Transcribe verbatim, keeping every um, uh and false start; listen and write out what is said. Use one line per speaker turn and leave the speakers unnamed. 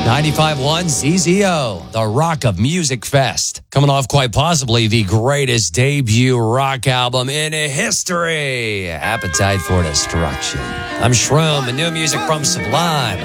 ninety-five point one Z Z O, the Rock of Music Fest. Coming off quite possibly the greatest debut rock album in history, Appetite for Destruction. I'm Shroom, and new music from Sublime.